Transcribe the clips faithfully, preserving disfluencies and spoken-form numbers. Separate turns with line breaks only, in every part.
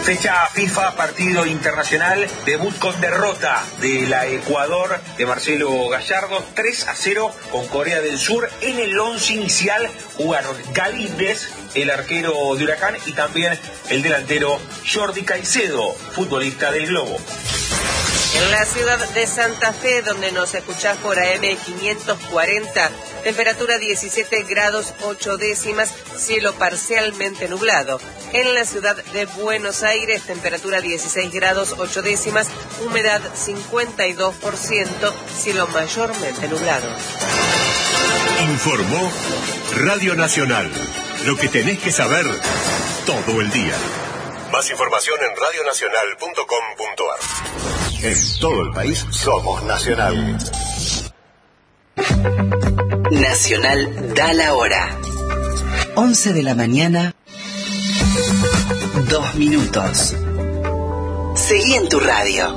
Fecha FIFA, partido internacional, debut con derrota de la Ecuador de Marcelo Gallardo, tres a cero con Corea del Sur. En el once inicial jugaron Galíndez, el arquero de Huracán, y también el delantero Jordi Caicedo, futbolista del Globo.
En la ciudad de Santa Fe, donde nos escuchás por A M quinientos cuarenta, temperatura diecisiete grados ocho décimas, cielo parcialmente nublado. En la ciudad de Buenos Aires, temperatura dieciséis grados ocho décimas, humedad cincuenta y dos por ciento, cielo mayormente nublado.
Informó Radio Nacional. Lo que tenés que saber todo el día. Más información en radio nacional punto com punto a r. En todo el país somos Nacional.
Nacional da la hora. once de la mañana, dos minutos. Seguí en tu radio.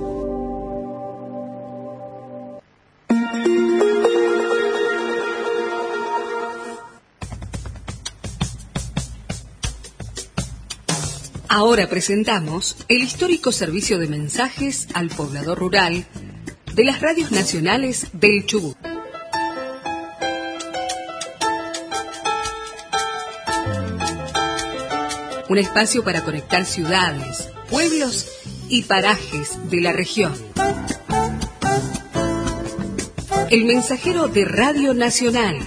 Ahora presentamos el histórico servicio de mensajes al poblador rural de las radios nacionales del Chubut. Un espacio para conectar ciudades, pueblos y parajes de la región. El mensajero de Radio Nacional.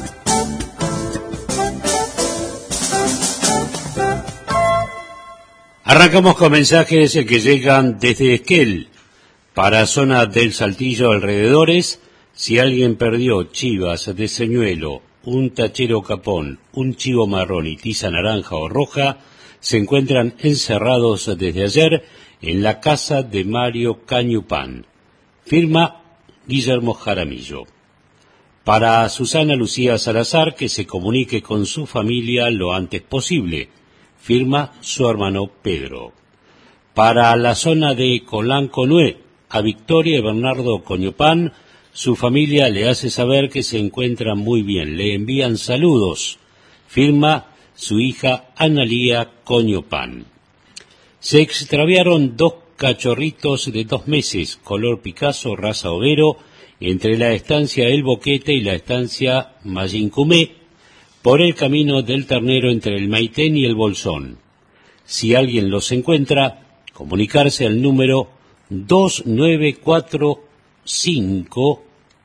Arrancamos con mensajes que llegan desde Esquel, para zona del Saltillo alrededores. Si alguien perdió chivas de señuelo, un tachero capón, un chivo marrón y tiza naranja o roja, se encuentran encerrados desde ayer en la casa de Mario Cañupán. Firma Guillermo Jaramillo. Para Susana Lucía Salazar, que se comunique con su familia lo antes posible. Firma su hermano Pedro. Para la zona de Colanconué, a Victoria y Bernardo Coñupán, su familia le hace saber que se encuentran muy bien. Le envían saludos. Firma su hija Analía Coñupán. Se extraviaron dos cachorritos de dos meses, color Picasso, raza overo, entre la estancia El Boquete y la estancia Mayincumé, por el camino del Ternero entre el Maitén y el Bolsón. Si alguien los encuentra, comunicarse al número dos nueve cuatro cinco,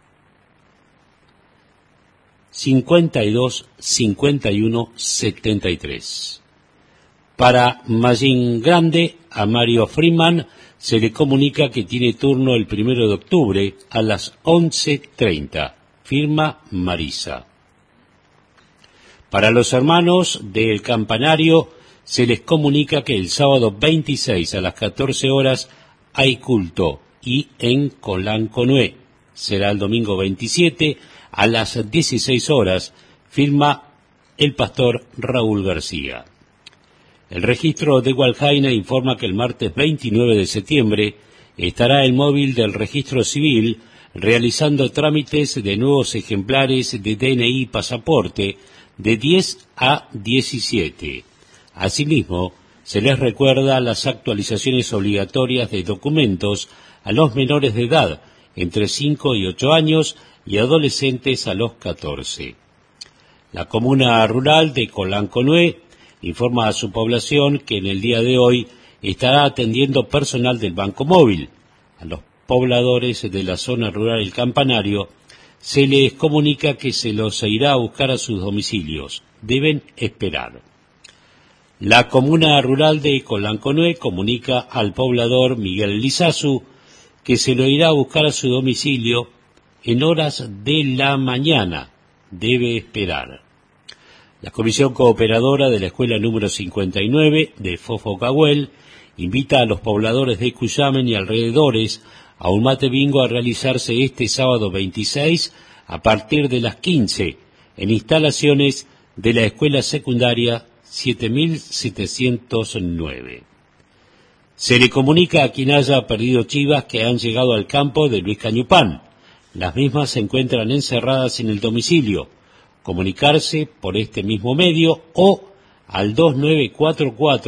cincuenta y dos, cincuenta y uno, setenta y tres. Para Mallín Grande, a Mario Freeman, se le comunica que tiene turno el primero de octubre a las once treinta. Firma Marisa. Para los hermanos del Campanario, se les comunica que el sábado veintiséis a las catorce horas hay culto, y en Colanconué será el domingo veintisiete a las dieciséis horas, firma el pastor Raúl García. El registro de Hualjaina informa que el martes veintinueve de septiembre estará el móvil del registro civil realizando trámites de nuevos ejemplares de D N I y pasaporte de diez a diecisiete. Asimismo, se les recuerda las actualizaciones obligatorias de documentos a los menores de edad, entre cinco y ocho años, y adolescentes a los catorce. La comuna rural de Colanconué informa a su población que en el día de hoy estará atendiendo personal del Banco Móvil. A los pobladores de la zona rural El Campanario se les comunica que se los irá a buscar a sus domicilios. Deben esperar. La comuna rural de Colanconué comunica al poblador Miguel Lizazu que se lo irá a buscar a su domicilio en horas de la mañana. Debe esperar. La Comisión Cooperadora de la Escuela número cincuenta y nueve de Fofocahuel invita a los pobladores de Cuyamen y alrededores a un mate bingo a realizarse este sábado veintiséis a partir de las quince en instalaciones de la Escuela Secundaria siete mil setecientos nueve. Se le comunica a quien haya perdido chivas que han llegado al campo de Luis Cañupán. Las mismas se encuentran encerradas en el domicilio. Comunicarse por este mismo medio o al dos nueve cuatro cuatro,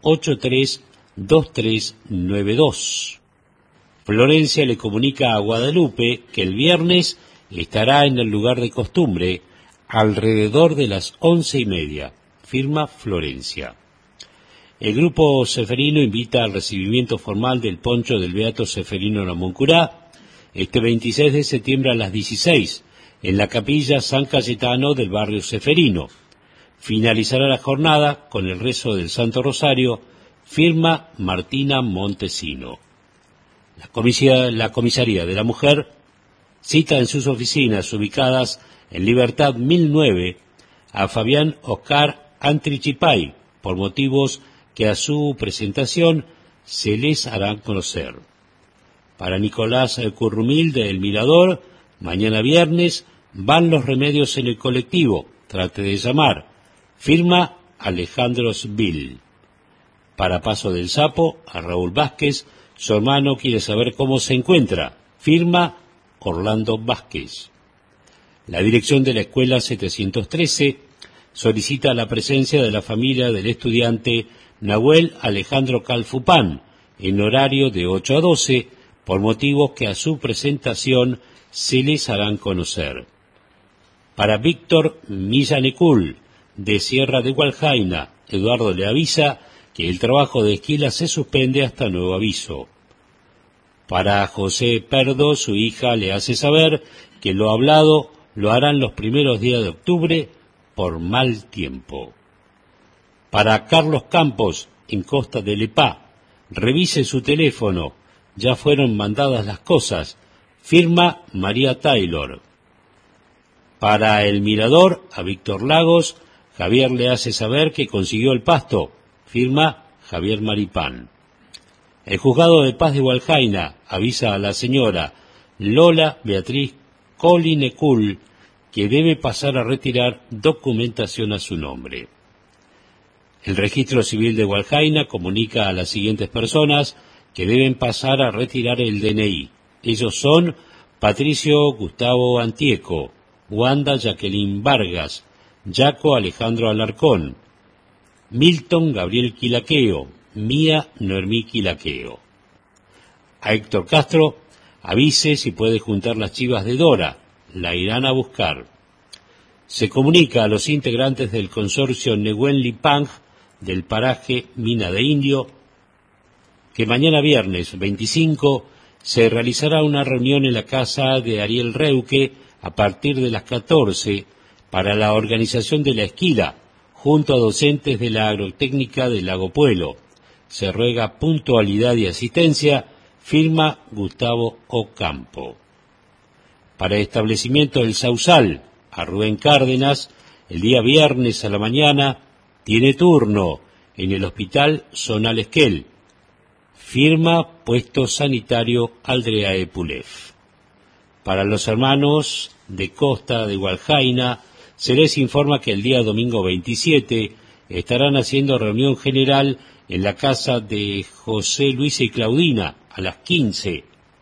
ocho tres dos tres nueve dos. Florencia le comunica a Guadalupe que el viernes estará en el lugar de costumbre alrededor de las once y media. Firma Florencia. El grupo Ceferino invita al recibimiento formal del poncho del Beato Ceferino Namuncurá este veintiséis de septiembre a las dieciséis en la capilla San Cayetano del barrio Ceferino. Finalizará la jornada con el rezo del Santo Rosario. Firma Martina Montesino. La, comisia, la comisaría de la mujer cita en sus oficinas ubicadas en Libertad mil nueve a Fabián Oscar Antrichipay por motivos que a su presentación se les harán conocer. Para Nicolás Currumil de El Mirador, mañana viernes van los remedios en el colectivo, trate de llamar. Firma Alejandro Sbil. Para Paso del Sapo, a Raúl Vázquez, su hermano quiere saber cómo se encuentra. Firma Orlando Vázquez. La dirección de la escuela setecientos trece solicita la presencia de la familia del estudiante Nahuel Alejandro Calfupán en horario de ocho a doce por motivos que a su presentación se les harán conocer. Para Víctor Millanecul de Sierra de Gualjaina, Eduardo le avisa que el trabajo de esquila se suspende hasta nuevo aviso. Para José Perdo, su hija le hace saber que lo hablado lo harán los primeros días de octubre por mal tiempo. Para Carlos Campos, en Costa del Epá, revise su teléfono, ya fueron mandadas las cosas. Firma María Taylor. Para El Mirador, a Víctor Lagos, Javier le hace saber que consiguió el pasto. Firma Javier Maripán. El juzgado de paz de Gualjaina avisa a la señora Lola Beatriz Colinecul que debe pasar a retirar documentación a su nombre. El registro civil de Gualjaina comunica a las siguientes personas que deben pasar a retirar el D N I. Ellos son Patricio Gustavo Antieco, Wanda Jacqueline Vargas, Jaco Alejandro Alarcón, Milton Gabriel Quilaqueo, Mía Noemí Quilaqueo. A Héctor Castro avise si puede juntar las chivas de Dora, la irán a buscar. Se comunica a los integrantes del consorcio Nehuen Lipang del paraje Mina de Indio que mañana viernes veinticinco se realizará una reunión en la casa de Ariel Reuque a partir de las catorce para la organización de la esquila junto a docentes de la agrotécnica del Lago Puelo. Se ruega puntualidad y asistencia. Firma Gustavo Ocampo. Para establecimiento del Sausal, a Rubén Cárdenas, el día viernes a la mañana, tiene turno en el Hospital Zonal Esquel. Firma Puesto Sanitario Aldreae Pulef. Para los hermanos de Costa de Gualjaina, se les informa que el día domingo veintisiete estarán haciendo reunión general en la casa de José Luis y Claudina a las quince.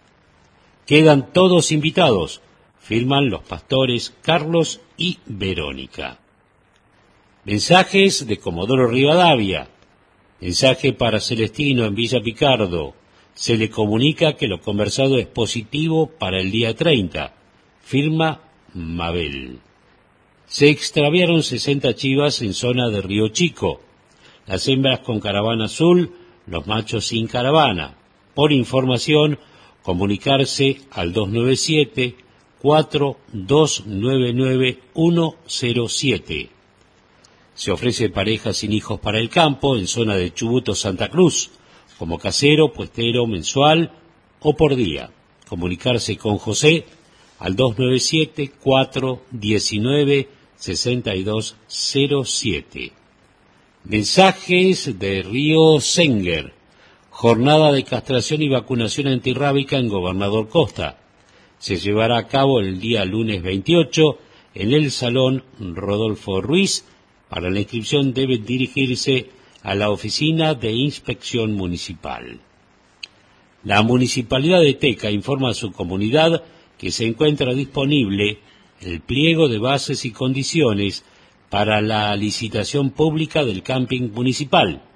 Quedan todos invitados. Firman los pastores Carlos y Verónica. Mensajes de Comodoro Rivadavia. Mensaje para Celestino en Villa Picardo. Se le comunica que lo conversado es positivo para el día treinta. Firma Mabel. Se extraviaron sesenta chivas en zona de Río Chico. Las hembras con caravana azul, los machos sin caravana. Por información, comunicarse al dos nueve siete, cuatro dos nueve nueve, uno cero siete. Se ofrece pareja sin hijos para el campo en zona de Chubuto, Santa Cruz, como casero, puestero, mensual o por día. Comunicarse con José al dos nueve siete, cuatro uno nueve, seis dos cero siete. Mensajes de Río Senger. Jornada de castración y vacunación antirrábica en Gobernador Costa. Se llevará a cabo el día lunes veintiocho en el Salón Rodolfo Ruiz. Para la inscripción debe dirigirse a la Oficina de Inspección Municipal. La Municipalidad de Teca informa a su comunidad que se encuentra disponible el pliego de bases y condiciones para la licitación pública del camping municipal.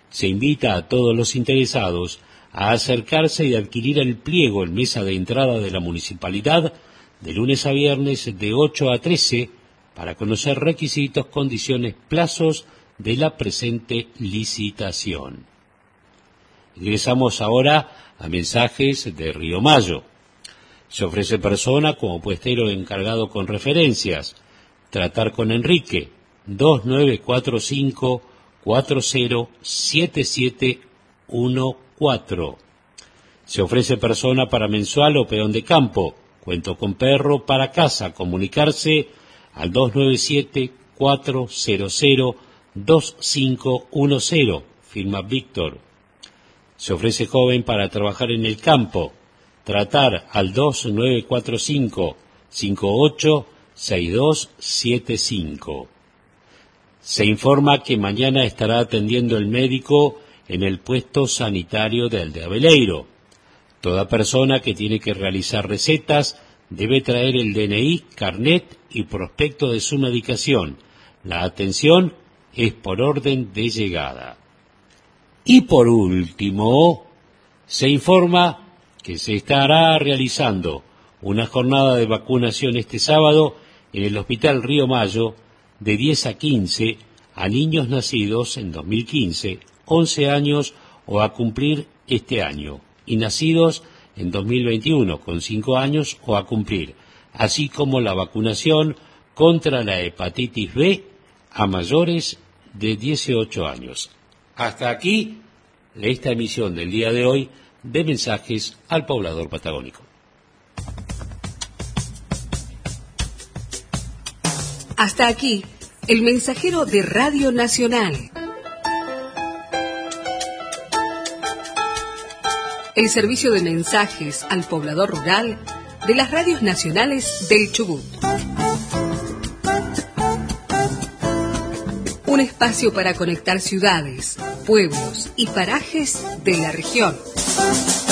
Se invita a todos los interesados a acercarse y adquirir el pliego en mesa de entrada de la municipalidad de lunes a viernes de ocho a trece para conocer requisitos, condiciones, plazos de la presente licitación. Ingresamos ahora a mensajes de Río Mayo. Se ofrece persona como puestero encargado con referencias. Tratar con Enrique, dos nueve cuatro cinco cuatro cero siete siete uno cuatro. Se ofrece persona para mensual o peón de campo. Cuento con perro para casa. Comunicarse al dos nueve siete cuatro cero cero dos cinco uno cero. Firma Víctor. Se ofrece joven para trabajar en el campo. Tratar al dos nueve cuatro cinco cinco ocho seis dos siete cinco. Se informa que mañana estará atendiendo el médico en el puesto sanitario del de Abeleiro. Toda persona que tiene que realizar recetas debe traer el D N I, carnet y prospecto de su medicación. La atención es por orden de llegada. Y por último, se informa que se estará realizando una jornada de vacunación este sábado en el Hospital Río Mayo de diez a quince a niños nacidos en dos mil quince, once años o a cumplir este año, y nacidos en dos mil veintiuno con cinco años o a cumplir, así como la vacunación contra la hepatitis B a mayores de dieciocho años. Hasta aquí esta emisión del día de hoy de Mensajes al Poblador Patagónico.
Hasta aquí el mensajero de Radio Nacional. El servicio de mensajes al poblador rural de las radios nacionales del Chubut. Un espacio para conectar ciudades, pueblos y parajes de la región.